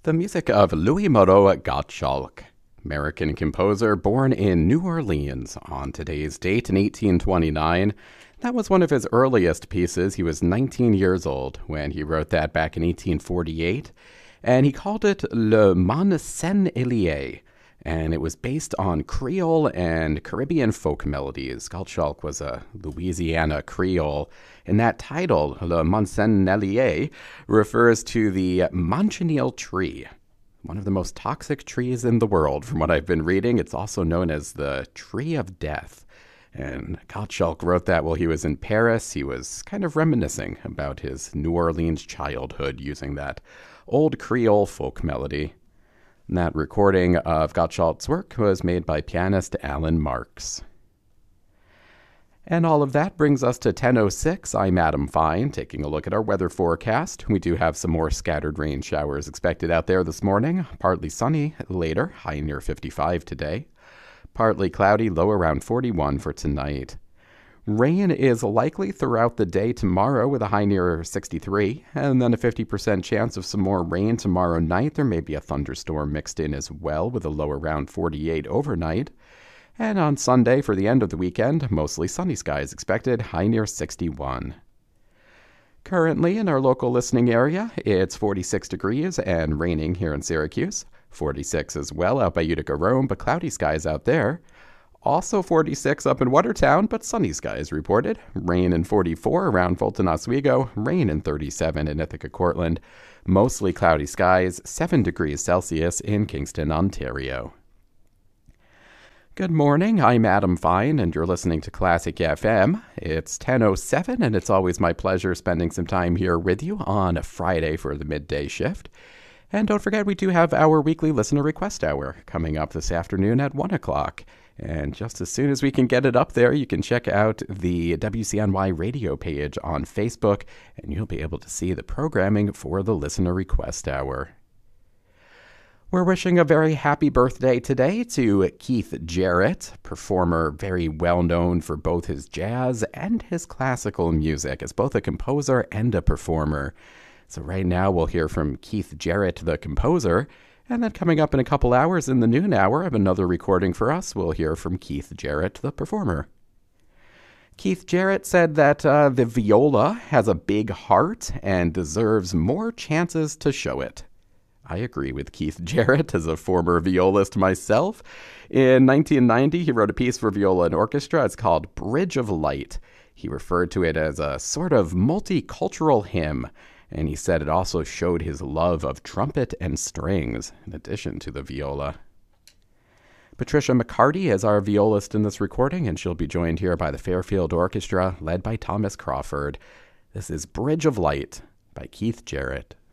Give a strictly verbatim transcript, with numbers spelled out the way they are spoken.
The music of Louis Moreau Gottschalk, American composer born in New Orleans on today's date in eighteen twenty-nine. That was one of his earliest pieces. He was nineteen years old when he wrote that back in eighteen forty-eight, and he called it Le Mon Sen-Elie, and it was based on Creole and Caribbean folk melodies. Gottschalk was a Louisiana Creole, and that title, Le Mon Sen-Elie, refers to the manchineel tree, one of the most toxic trees in the world. From what I've been reading, it's also known as the Tree of Death. And Gottschalk wrote that while he was in Paris. He was kind of reminiscing about his New Orleans childhood using that old Creole folk melody. And that recording of Gottschalk's work was made by pianist Alan Marks. And all of that brings us to ten oh six. I'm Adam Fine, taking a look at our weather forecast. We do have some more scattered rain showers expected out there this morning. Partly sunny later, high near fifty-five today. Partly cloudy, low around forty-one for tonight. Rain is likely throughout the day tomorrow with a high near sixty-three, and then a fifty percent chance of some more rain tomorrow night. There may be a thunderstorm mixed in as well with a low around forty-eight overnight. And on Sunday, for the end of the weekend, mostly sunny skies expected, high near sixty-one. Currently, in our local listening area, it's forty-six degrees and raining here in Syracuse. forty-six as well out by Utica, Rome, but cloudy skies out there. Also forty-six up in Watertown, but sunny skies reported. Rain in forty-four around Fulton, Oswego. Rain in thirty-seven in Ithaca, Cortland. Mostly cloudy skies, seven degrees Celsius in Kingston, Ontario. Good morning, I'm Adam Fine, and you're listening to Classic F M. It's ten oh seven, and it's always my pleasure spending some time here with you on a Friday for the midday shift. And don't forget, we do have our weekly listener request hour coming up this afternoon at one o'clock. And just as soon as we can get it up there, you can check out the W C N Y radio page on Facebook, and you'll be able to see the programming for the listener request hour. We're wishing a very happy birthday today to Keith Jarrett, performer very well known for both his jazz and his classical music, as both a composer and a performer. So right now we'll hear from Keith Jarrett, the composer, and then coming up in a couple hours in the noon hour of another recording for us, we'll hear from Keith Jarrett, the performer. Keith Jarrett said that uh, the viola has a big heart and deserves more chances to show it. I agree with Keith Jarrett as a former violist myself. In nineteen ninety, he wrote a piece for viola and orchestra. It's called Bridge of Light. He referred to it as a sort of multicultural hymn, and he said it also showed his love of trumpet and strings, in addition to the viola. Patricia McCarty is our violist in this recording, and she'll be joined here by the Fairfield Orchestra, led by Thomas Crawford. This is Bridge of Light by Keith Jarrett.